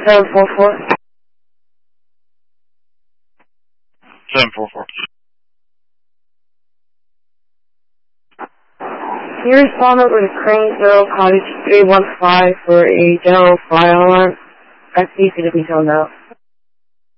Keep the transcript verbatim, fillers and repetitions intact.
seven four four. seven four four. Can you respond over to Crane Zero Cottage three one five for a general fire alarm? That's easy to be found out.